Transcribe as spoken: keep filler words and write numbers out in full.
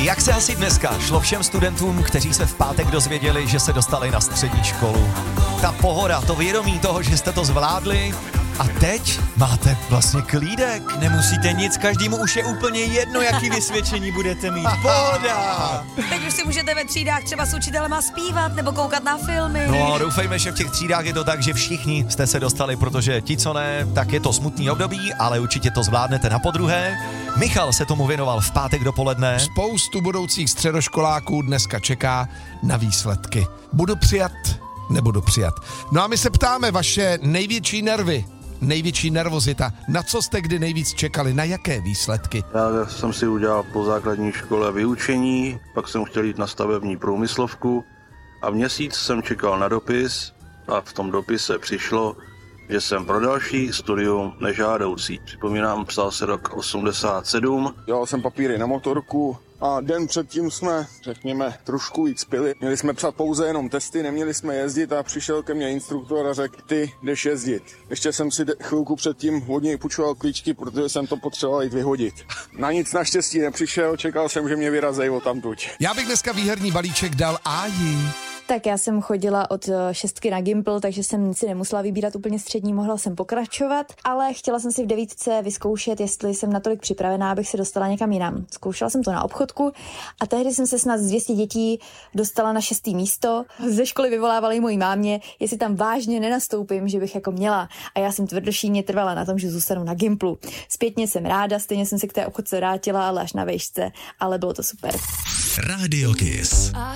Jak se asi dneska šlo všem studentům, kteří se v pátek dozvěděli, že se dostali na střední školu? Ta pohoda, to vědomí toho, že jste to zvládli a teď máte vlastně klídek. Nemusíte nic, každému už je úplně jedno, jaký vysvědčení budete mít. Pohoda! Teď už si můžete ve třídách třeba s učitelema zpívat nebo koukat na filmy. No, doufejme, že v těch třídách je to tak, že všichni jste se dostali, protože ti, co ne, tak je to smutný období, ale určitě to zvládnete na podruhé. Michal se tomu věnoval v pátek dopoledne. Spoustu budoucích středoškoláků dneska čeká na výsledky. Budu přijat, nebudu přijat. No a my se ptáme, vaše největší nervy, největší nervozita, na co jste kdy nejvíc čekali, na jaké výsledky? Já jsem si udělal po základní škole vyučení, pak jsem chtěl jít na stavební průmyslovku a měsíc jsem čekal na dopis a v tom dopise přišlo, že jsem pro další studium nežádoucí. Připomínám, psal se rok osmdesát sedm. Dělal jsem papíry na motorku a den předtím jsme, řekněme, trošku víc pili. Měli jsme psat pouze jenom testy, neměli jsme jezdit a přišel ke mně instruktor a řekl, ty jdeš jezdit. Ještě jsem si chvilku předtím od něj půjčoval klíčky, protože jsem to potřeboval jít vyhodit. Na nic naštěstí nepřišel, čekal jsem, že mě vyrazej odtamtud. Já bych dneska výherní balíček dal Áji. Tak já jsem chodila od šestky na Gimpl, takže jsem si nemusela vybírat úplně střední, mohla jsem pokračovat, ale chtěla jsem si v devítce vyzkoušet, jestli jsem natolik připravená, abych se dostala někam jinam. Zkoušela jsem to na obchodku a tehdy jsem se snad z dvě stě dětí dostala na šestý místo. Ze školy vyvolávali mojí mámě, jestli tam vážně nenastoupím, že bych jako měla. A já jsem tvrdošíně trvala na tom, že zůstanu na Gimplu. Zpětně jsem ráda, stejně jsem se k té obchodce vrátila, ale až na vejšce, ale bylo to super. Radio Kiss.